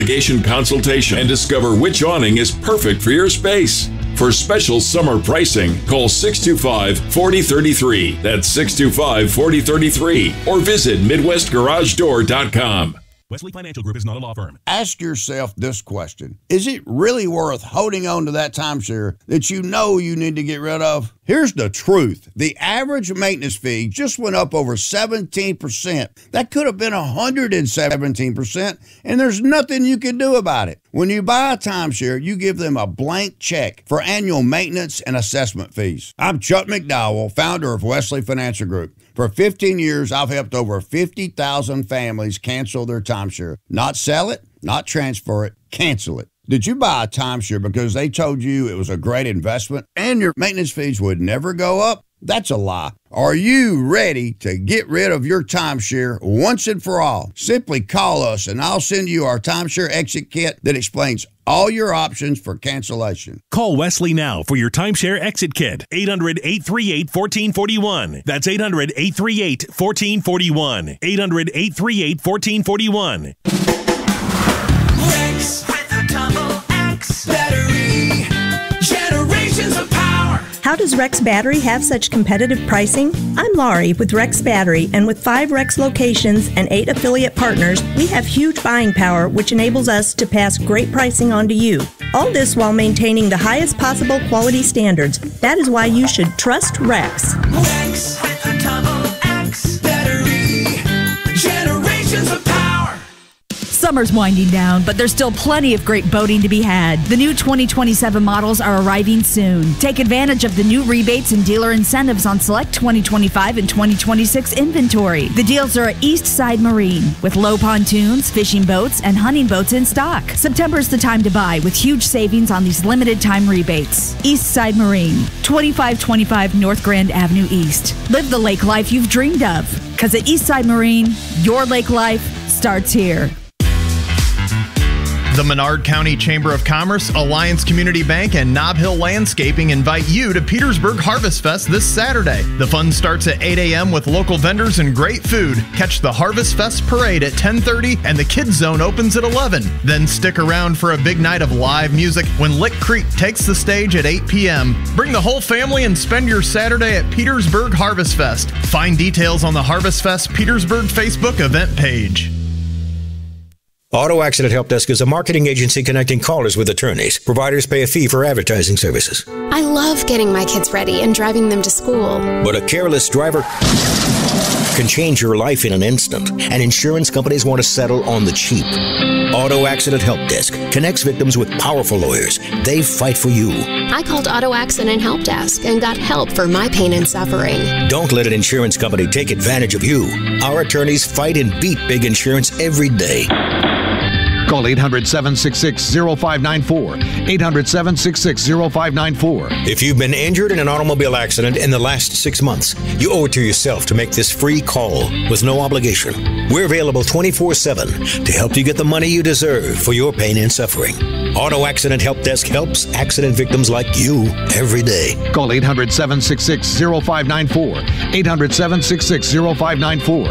consultation and discover which awning is perfect for your space. For special summer pricing, call 625-4033. That's 625-4033. Or visit MidwestGarageDoor.com. Wesley Financial Group is not a law firm. Ask yourself this question. Is it really worth holding on to that timeshare that you know you need to get rid of? Here's the truth. The average maintenance fee just went up over 17%. That could have been 117%, and there's nothing you can do about it. When you buy a timeshare, you give them a blank check for annual maintenance and assessment fees. I'm Chuck McDowell, founder of Wesley Financial Group. For 15 years, I've helped over 50,000 families cancel their timeshare. Not sell it, not transfer it, cancel it. Did you buy a timeshare because they told you it was a great investment and your maintenance fees would never go up? That's a lie. Are you ready to get rid of your timeshare once and for all? Simply call us and I'll send you our timeshare exit kit that explains all your options for cancellation. Call Wesley now for your timeshare exit kit. 800-838-1441. That's 800-838-1441. 800-838-1441. Rex with a double X battery. Generations of power. How does Rex Battery have such competitive pricing? I'm Laurie with Rex Battery, and with 5 Rex locations and 8 affiliate partners, we have huge buying power, which enables us to pass great pricing on to you. All this while maintaining the highest possible quality standards. That is why you should trust Rex. Rex with a double X battery. Generations of power. Summer's winding down, but there's still plenty of great boating to be had. The new 2027 models are arriving soon. Take advantage of the new rebates and dealer incentives on select 2025 and 2026 inventory. The deals are at Eastside Marine, with low pontoons, fishing boats, and hunting boats in stock. September's the time to buy, with huge savings on these limited time rebates. Eastside Marine, 2525 North Grand Avenue East. Live the lake life you've dreamed of. Because at Eastside Marine, your lake life starts here. The Menard County Chamber of Commerce, Alliance Community Bank, and Nob Hill Landscaping invite you to Petersburg Harvest Fest this Saturday. The fun starts at 8 a.m. with local vendors and great food. Catch the Harvest Fest parade at 10:30 and the Kids Zone opens at 11. Then stick around for a big night of live music when Lick Creek takes the stage at 8 p.m. Bring the whole family and spend your Saturday at Petersburg Harvest Fest. Find details on the Harvest Fest Petersburg Facebook event page. Auto Accident Help Desk is a marketing agency connecting callers with attorneys. Providers pay a fee for advertising services. I love getting my kids ready and driving them to school. But a careless driver can change your life in an instant, and insurance companies want to settle on the cheap. Auto Accident Help Desk connects victims with powerful lawyers. They fight for you. I called Auto Accident Help Desk and got help for my pain and suffering. Don't let an insurance company take advantage of you. Our attorneys fight and beat big insurance every day. Call 800-766-0594. 800-766-0594. If you've been injured in an automobile accident in the last 6 months, you owe it to yourself to make this free call with no obligation. We're available 24/7 to help you get the money you deserve for your pain and suffering. Auto Accident Help Desk helps accident victims like you every day. Call 800-766-0594. 800-766-0594.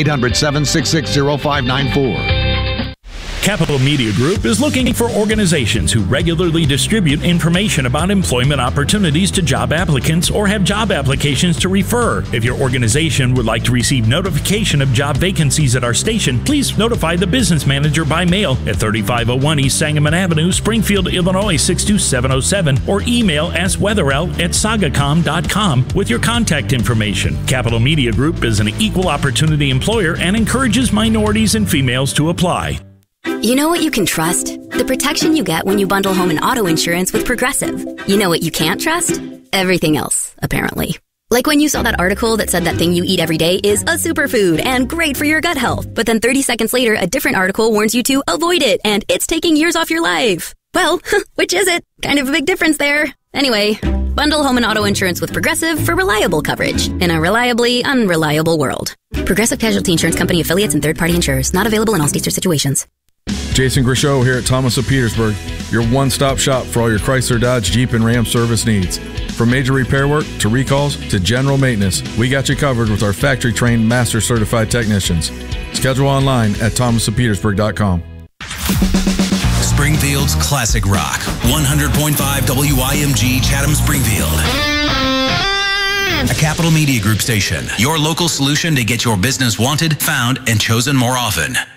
800-766-0594. Capital Media Group is looking for organizations who regularly distribute information about employment opportunities to job applicants or have job applications to refer. If your organization would like to receive notification of job vacancies at our station, please notify the business manager by mail at 3501 East Sangamon Avenue, Springfield, Illinois 62707, or email swetherell@sagacom.com with your contact information. Capital Media Group is an equal opportunity employer and encourages minorities and females to apply. You know what you can trust? The protection you get when you bundle home and auto insurance with Progressive. You know what you can't trust? Everything else, apparently. Like when you saw that article that said that thing you eat every day is a superfood and great for your gut health, but then 30 seconds later, a different article warns you to avoid it and it's taking years off your life. Well, which is it? Kind of a big difference there. Anyway, bundle home and auto insurance with Progressive for reliable coverage in a reliably unreliable world. Progressive Casualty Insurance Company affiliates and third-party insurers. Not available in all states or situations. Jason Grishow here at Thomas of Petersburg, your one-stop shop for all your Chrysler, Dodge, Jeep, and Ram service needs. From major repair work to recalls to general maintenance, we got you covered with our factory-trained, master-certified technicians. Schedule online at thomasofpetersburg.com. Springfield's classic rock. 100.5 WIMG Chatham Springfield. A Capital Media Group station. Your local solution to get your business wanted, found, and chosen more often.